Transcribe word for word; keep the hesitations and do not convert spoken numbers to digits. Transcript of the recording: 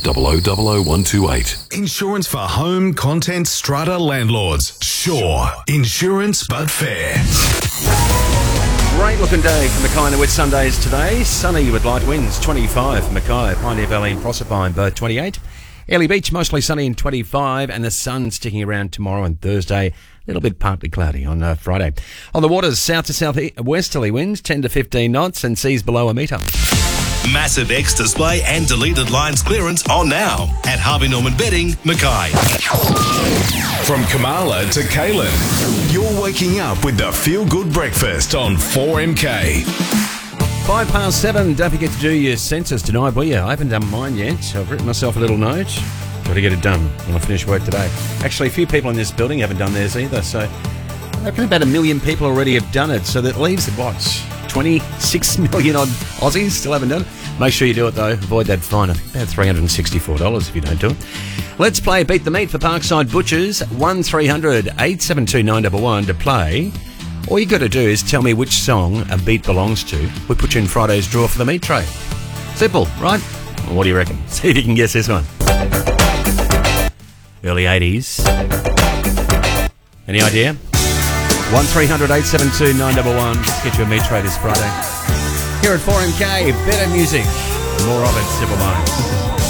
double oh double oh one two eight. Insurance for home, content, strata landlords. Sure. Insurance but fair. Great looking day for Mackay and the Whitsundays today. Sunny with light winds, twenty-five for Mackay, Pioneer Valley and Proserpine, both twenty-eight. Airlie Beach, mostly sunny and twenty-five, and the sun sticking around tomorrow and Thursday. A little bit partly cloudy on uh, Friday. On the waters, south to south westerly winds, ten to fifteen knots, and seas below a metre. Massive X display and deleted lines clearance on now at Harvey Norman Bedding, Mackay. From Kamala to Kaylin, you're waking up with the Feel Good Breakfast on four M K. Five past seven. Don't forget to do your census tonight, will you? I haven't done mine yet. I've written myself a little note. Got to get it done when I finish work today. Actually, a few people in this building haven't done theirs either, so I reckon about a million people already have done it. So that leaves it, what, twenty-six million odd Aussies still haven't done it. Make sure you do it though. Avoid that fine. I think about three hundred sixty-four dollars if you don't do it. Let's play Beat the Meat for Parkside Butchers. one three hundred eight seven two nine one one to play. All you got to do is tell me which song a beat belongs to. We put you in Friday's draw for the meat tray. Simple, right? Well, what do you reckon? See if you can guess this one. Early eighties. Any idea? one three hundred eight seven two nine one one. Let's get you a meat tray this Friday. Here at four M K, better music. More of it, Simple Minds.